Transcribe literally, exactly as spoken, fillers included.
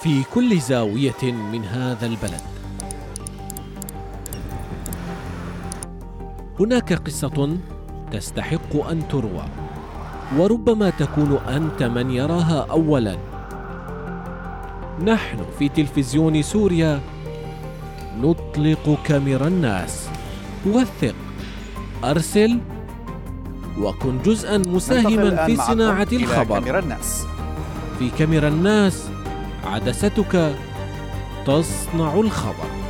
في كل زاوية من هذا البلد. هناك قصة تستحق أن تروى، وربما تكون أنت من يراها أولاً. نحن في تلفزيون سوريا نطلق كاميرا الناس. وثق، أرسل، وكن جزءاً مساهماً في صناعة الخبر. كاميرا الناس. في كاميرا الناس عدستك تصنع الخبر.